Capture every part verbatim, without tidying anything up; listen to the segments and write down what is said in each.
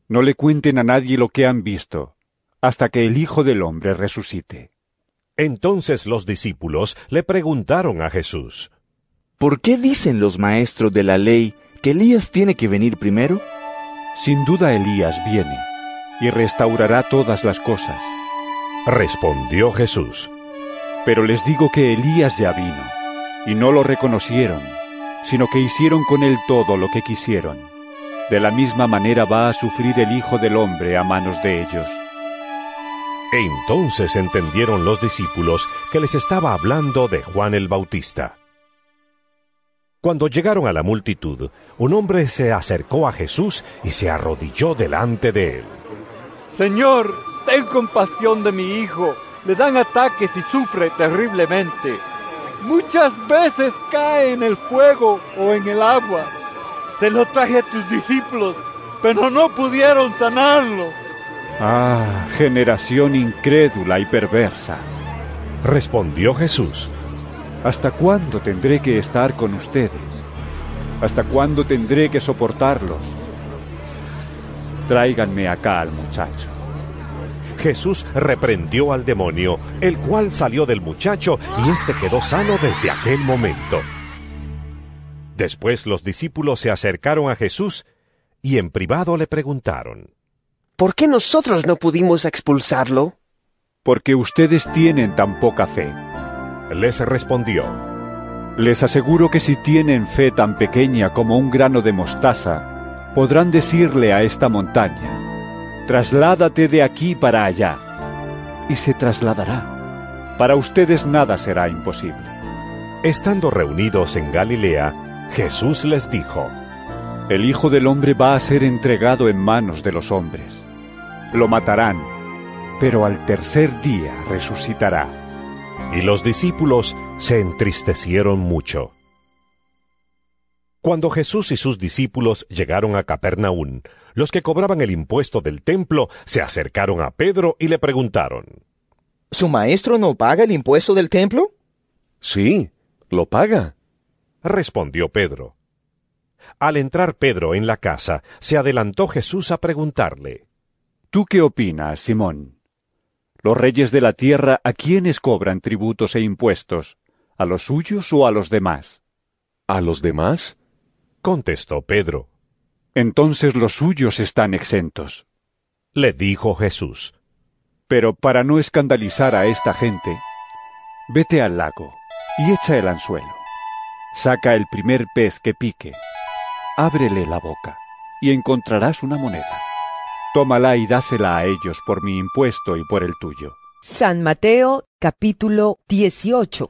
No le cuenten a nadie lo que han visto, hasta que el Hijo del Hombre resucite. Entonces los discípulos le preguntaron a Jesús: ¿Por qué dicen los maestros de la ley que Elías tiene que venir primero? Sin duda Elías viene, y restaurará todas las cosas. Respondió Jesús: Pero les digo que Elías ya vino, y no lo reconocieron, sino que hicieron con él todo lo que quisieron. De la misma manera va a sufrir el Hijo del Hombre a manos de ellos. Entonces entendieron los discípulos que les estaba hablando de Juan el Bautista. Cuando llegaron a la multitud, un hombre se acercó a Jesús y se arrodilló delante de él. Señor, ten compasión de mi hijo. Le dan ataques y sufre terriblemente. Muchas veces cae en el fuego o en el agua. Se lo traje a tus discípulos, pero no pudieron sanarlo. Ah, generación incrédula y perversa. Respondió Jesús: ¿Hasta cuándo tendré que estar con ustedes? ¿Hasta cuándo tendré que soportarlos? Tráiganme acá al muchacho. Jesús reprendió al demonio, el cual salió del muchacho y éste quedó sano desde aquel momento. Después los discípulos se acercaron a Jesús y en privado le preguntaron: ¿Por qué nosotros no pudimos expulsarlo? Porque ustedes tienen tan poca fe. Les respondió: Les aseguro que si tienen fe tan pequeña como un grano de mostaza, podrán decirle a esta montaña: trasládate de aquí para allá, y se trasladará. Para ustedes nada será imposible. Estando reunidos en Galilea, Jesús les dijo: El Hijo del Hombre va a ser entregado en manos de los hombres. Lo matarán, pero al tercer día resucitará. Y los discípulos se entristecieron mucho. Cuando Jesús y sus discípulos llegaron a Capernaum, los que cobraban el impuesto del templo se acercaron a Pedro y le preguntaron: ¿Su maestro no paga el impuesto del templo? Sí, lo paga. Respondió Pedro. Al entrar Pedro en la casa, se adelantó Jesús a preguntarle: ¿Tú qué opinas, Simón? ¿Los reyes de la tierra a quiénes cobran tributos e impuestos? ¿A los suyos o a los demás? ¿A los demás? Contestó Pedro. Entonces los suyos están exentos. Le dijo Jesús: Pero para no escandalizar a esta gente, vete al lago y echa el anzuelo. Saca el primer pez que pique, ábrele la boca, y encontrarás una moneda. Tómala y dásela a ellos por mi impuesto y por el tuyo. San Mateo, capítulo dieciocho.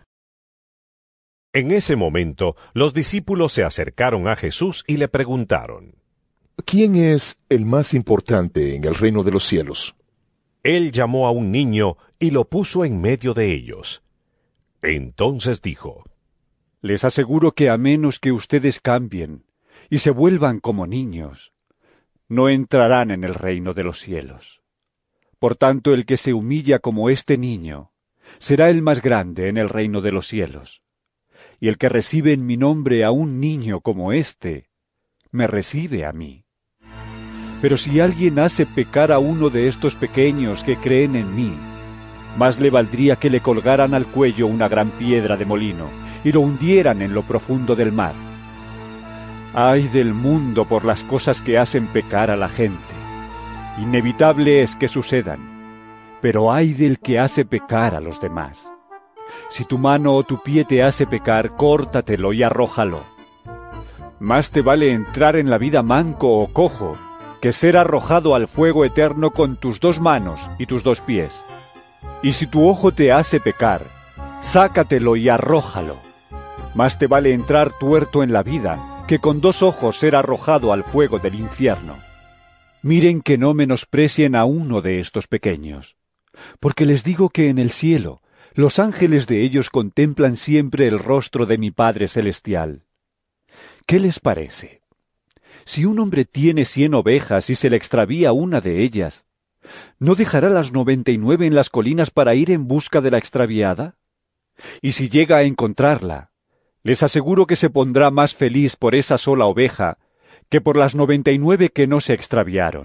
En ese momento, los discípulos se acercaron a Jesús y le preguntaron: ¿Quién es el más importante en el reino de los cielos? Él llamó a un niño y lo puso en medio de ellos. Entonces dijo: Les aseguro que a menos que ustedes cambien y se vuelvan como niños, no entrarán en el reino de los cielos. Por tanto, el que se humilla como este niño, será el más grande en el reino de los cielos. Y el que recibe en mi nombre a un niño como este, me recibe a mí. Pero si alguien hace pecar a uno de estos pequeños que creen en mí, más le valdría que le colgaran al cuello una gran piedra de molino y lo hundieran en lo profundo del mar. Ay del mundo por las cosas que hacen pecar a la gente. Inevitable es que sucedan, pero ay del que hace pecar a los demás. Si tu mano o tu pie te hace pecar, córtatelo y arrójalo. Más te vale entrar en la vida manco o cojo, que ser arrojado al fuego eterno con tus dos manos y tus dos pies. Y si tu ojo te hace pecar, sácatelo y arrójalo. Más te vale entrar tuerto en la vida, que con dos ojos ser arrojado al fuego del infierno. Miren que no menosprecien a uno de estos pequeños, porque les digo que en el cielo los ángeles de ellos contemplan siempre el rostro de mi Padre Celestial. ¿Qué les parece? Si un hombre tiene cien ovejas y se le extravía una de ellas, ¿no dejará las noventa y nueve en las colinas para ir en busca de la extraviada? Y si llega a encontrarla, les aseguro que se pondrá más feliz por esa sola oveja que por las noventa y nueve que no se extraviaron.